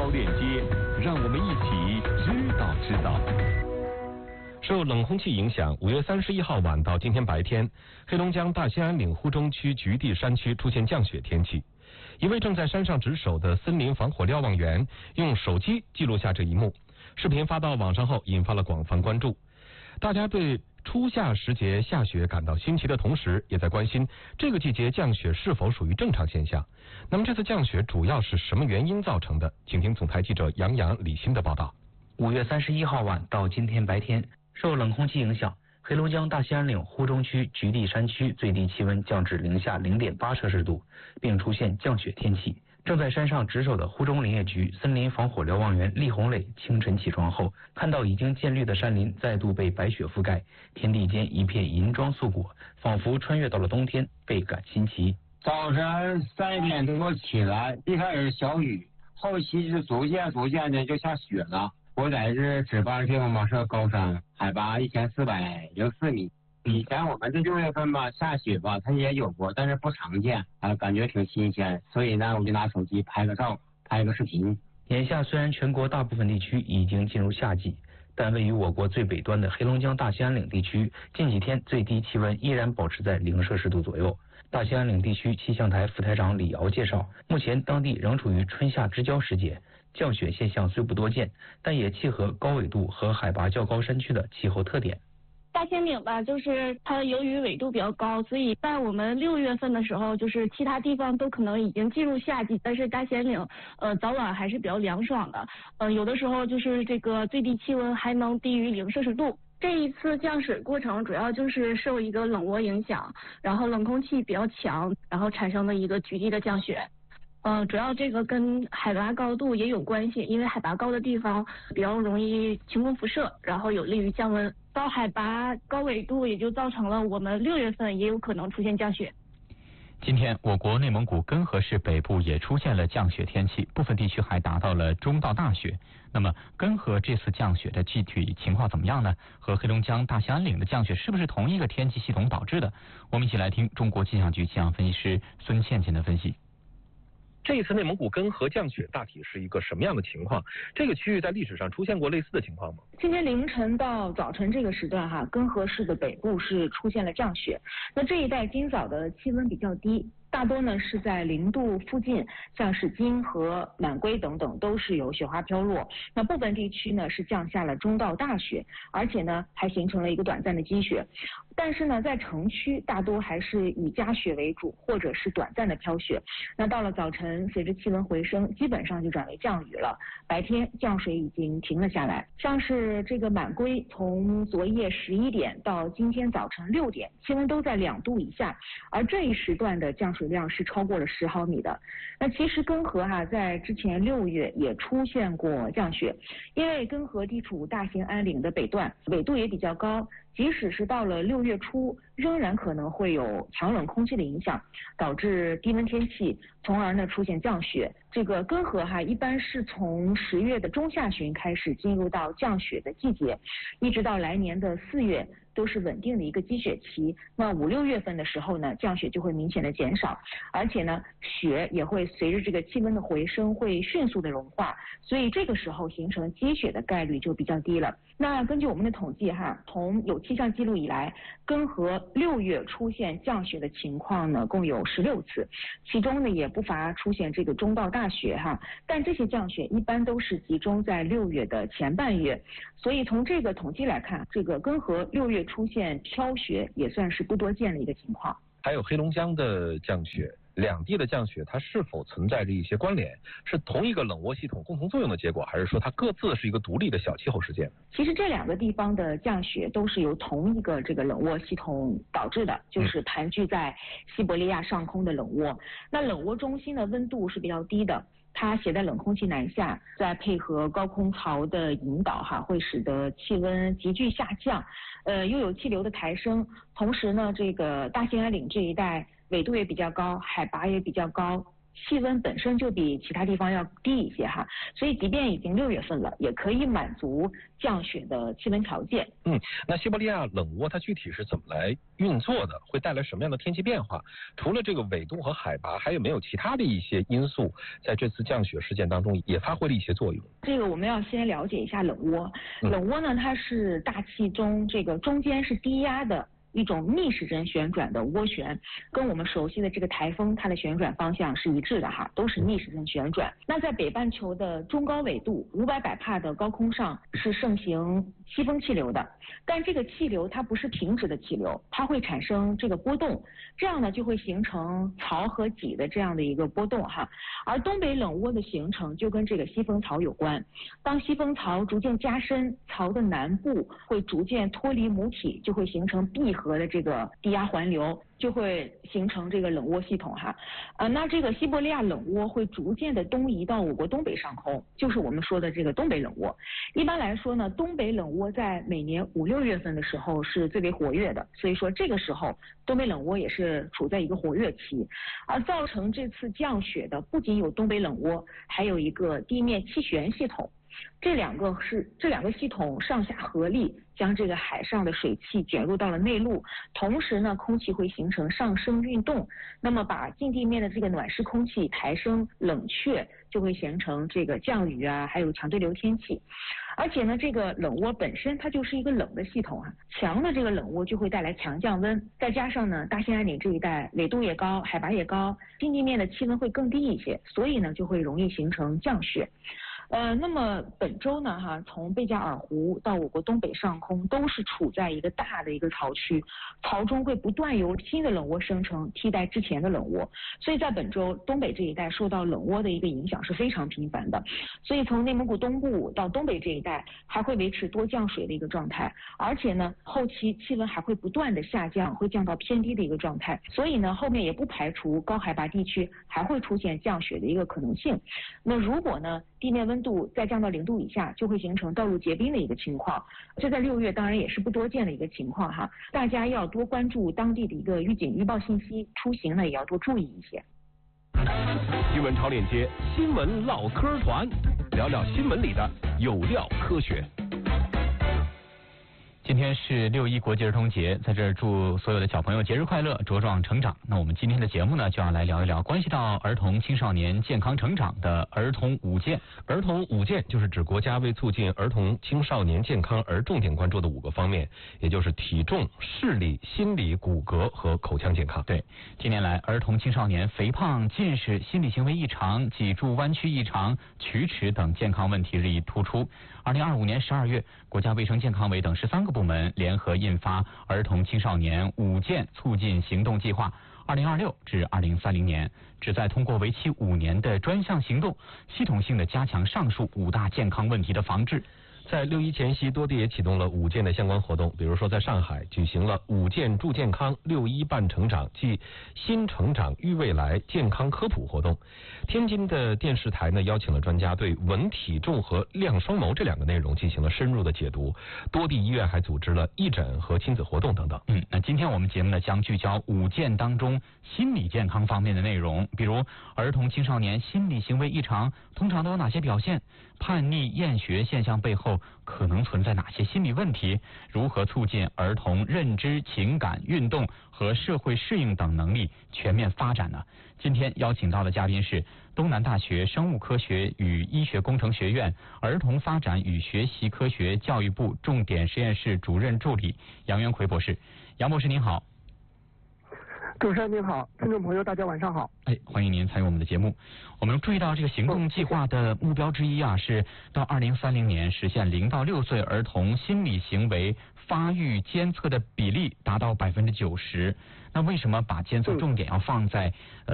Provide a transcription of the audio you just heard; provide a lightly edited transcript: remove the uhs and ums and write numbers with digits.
链接，让我们一起知道。受冷空气影响，5月31号晚到今天白天，黑龙江大兴安岭呼中区菊地山区出现降雪天气。一位正在山上值守的森林防火瞭望员用手机记录下这一幕，视频发到网上后引发了广泛关注。大家对初夏时节下雪感到新奇的同时，也在关心这个季节降雪是否属于正常现象。那么这次降雪主要是什么原因造成的？请听总台记者杨洋、李欣的报道。 5月31号晚到今天白天，受冷空气影响，黑龙江大兴安岭呼中区菊地山区最低气温降至零下0.8摄氏度，并出现降雪天气。正在山上值守的呼中林业局森林防火瞭望员厉红磊清晨起床后，看到已经渐绿的山林再度被白雪覆盖，天地间一片银装素裹，仿佛穿越到了冬天，倍感新奇。 早晨3点多起来，一开始小雨，后期是逐渐的就下雪了。我在这值班的地方嘛是高山，海拔1404米。以前我们这6月份吧下雪吧，它也有过，但是不常见啊，感觉挺新鲜，所以呢我就拿手机拍个照，拍个视频。 眼下虽然全国大部分地区已经进入夏季，但位于我国最北端的黑龙江大兴安岭地区，近几天最低气温依然保持在0摄氏度左右。大兴安岭地区气象台副台长李瑶介绍，目前当地仍处于春夏之交时节，降雪现象虽不多见，但也契合高纬度和海拔较高山区的气候特点。 大兴安岭吧，就是它由于纬度比较高，所以在我们6月份的时候，就是其他地方都可能已经进入夏季，但是大兴安岭早晚还是比较凉爽的，有的时候就是这个最低气温还能低于0摄氏度。这一次降水过程主要就是受一个冷涡影响，然后冷空气比较强，然后产生的一个局地的降雪。主要这个跟海拔高度也有关系，因为海拔高的地方比较容易晴空辐射，然后有利于降温。到海拔高纬度也就造成了我们6月份也有可能出现降雪。 今天我国内蒙古根河市北部也出现了降雪天气，部分地区还达到了中到大雪。那么根河这次降雪的具体情况怎么样呢？和黑龙江大兴安岭的降雪是不是同一个天气系统导致的？我们一起来听中国气象局气象分析师孙倩倩的分析。 这一次内蒙古根河降雪大体是一个什么样的情况？这个区域在历史上出现过类似的情况吗？ 今天凌晨到早晨这个时段根河市的北部是出现了降雪。那这一带今早的气温比较低，大多呢是在0度附近，像是金河、满归等等都是有雪花飘落。那部分地区呢是降下了中到大雪，而且呢还形成了一个短暂的积雪。但是呢在城区大多还是以夹雪为主，或者是短暂的飘雪。那到了早晨，随着气温回升，基本上就转为降雨了。白天降水已经停了下来，像是这个满归，从昨夜11点到今天早晨6点，气温都在2度以下，而这一时段的降水量是超过了10毫米的。那其实根河在之前6月也出现过降雪，因为根河地处大兴安岭的北段，纬度也比较高，即使是到了6月初，仍然可能会有强冷空气的影响，导致低温天气，从而呢出现降雪。这个根河一般是从10月的中下旬开始进入到降雪的季节，一直到来年的4月都是稳定的一个积雪期。那5、6月份的时候呢，降雪就会明显的减少，而且呢雪也会随着这个气温的回升会迅速的融化，所以这个时候形成积雪的概率就比较低了。那根据我们的统计从有气象记录以来，根河6月出现降雪的情况呢共有16次，其中呢也不乏出现这个中到大雪但这些降雪一般都是集中在6月的前半月，所以从这个统计来看，这个根河6月出现飘雪也算是不多见的一个情况。 还有黑龙江的降雪，两地的降雪它是否存在着一些关联？是同一个冷涡系统共同作用的结果，还是说它各自是一个独立的小气候事件？ 其实这2个地方的降雪都是由同一个这个冷涡系统导致的，就是盘踞在西伯利亚上空的冷涡。那冷涡中心的温度是比较低的，它携带冷空气南下，再配合高空槽的引导会使得气温急剧下降，又有气流的抬升，同时呢这个大兴安岭这一带纬度也比较高，海拔也比较高， 气温本身就比其他地方要低一些哈，所以即便已经6月份了，也可以满足降雪的气温条件。 那西伯利亚冷涡它具体是怎么来运作的？会带来什么样的天气变化？除了这个纬度和海拔，还有没有其他的一些因素在这次降雪事件当中也发挥了一些作用？ 这个我们要先了解一下冷涡。冷涡呢，它是大气中这个中间是低压的一种逆时针旋转的涡旋，跟我们熟悉的这个台风它的旋转方向是一致的哈，都是逆时针旋转。那在北半球的中高纬度500百帕的高空上是盛行西风气流的，但这个气流它不是平直的气流，它会产生这个波动，这样呢就会形成槽和脊的这样的一个波动哈。而东北冷涡的形成就跟这个西风槽有关，当西风槽逐渐加深，槽的南部会逐渐脱离母体，就会形成闭合的这个低压环流，就会形成这个冷涡系统哈。那这个西伯利亚冷涡会逐渐的东移到我国东北上空，就是我们说的这个东北冷涡。一般来说呢，东北冷涡在每年5、6月份的时候是最为活跃的，所以说这个时候东北冷涡也是处在一个活跃期。而造成这次降雪的不仅有东北冷涡，还有一个地面气旋系统。这两个系统上下合力将这个海上的水汽卷入到了内陆，同时呢，空气会形成上升运动，那么把近地面的这个暖湿空气抬升冷却，就会形成这个降雨啊，还有强对流天气。而且呢，这个冷涡本身它就是一个冷的系统啊，强的这个冷涡就会带来强降温，再加上呢，大兴安岭这一带纬度也高，海拔也高，近地面的气温会更低一些，所以呢，就会容易形成降雪。那么本周呢，从贝加尔湖到我国东北上空都是处在一个大的一个槽区，槽中会不断有新的冷涡生成，替代之前的冷涡，所以在本周东北这一带受到冷涡的一个影响是非常频繁的，所以从内蒙古东部到东北这一带还会维持多降水的一个状态，而且呢，后期气温还会不断的下降，会降到偏低的一个状态，所以呢，后面也不排除高海拔地区还会出现降雪的一个可能性。那如果呢，地面温度再降到0度以下，就会形成道路结冰的一个情况。这在6月当然也是不多见的一个情况哈，大家要多关注当地的一个预警预报信息，出行呢也要多注意一些。 新闻超链接，新闻唠嗑团，聊聊新闻里的有料科学。 今天是6·1国际儿童节，在这儿祝所有的小朋友节日快乐，茁壮成长。那我们今天的节目呢，就要来聊一聊关系到儿童青少年健康成长的儿童5件。 儿童5件就是指国家为促进儿童青少年健康而重点关注的5个方面，也就是体重、视力、心理、骨骼和口腔健康。 对，近年来儿童青少年肥胖、近视、心理行为异常、脊柱弯曲异常、龋齿等健康问题日益突出。2025年12月，国家卫生健康委等13个部门联合印发儿童青少年5件促进行动计划，2026至2030年，旨在通过为期5年的专项行动，系统性的加强上述5大健康问题的防治。 在6·1前夕，多地也启动了5件的相关活动，比如说在上海举行了5件助健康6·1伴成长即新成长育未来健康科普活动。天津的电视台呢邀请了专家对稳体重和亮双眸这2个内容进行了深入的解读，多地医院还组织了义诊和亲子活动等等。 那今天我们节目呢将聚焦5件当中心理健康方面的内容，比如儿童青少年心理行为异常通常都有哪些表现，叛逆厌学现象背后可能存在哪些心理问题，如何促进儿童认知、情感、运动和社会适应等能力全面发展呢？今天邀请到的嘉宾是东南大学生物科学与医学工程学院儿童发展与学习科学教育部重点实验室主任助理杨元奎博士。杨博士您好。 主持人您好，听众朋友大家晚上好。 欢迎您参与我们的节目。我们注意到这个行动计划的目标之一是到2030年实现0到6岁儿童心理行为发育监测的比例达到90%。那为什么把监测重点要放在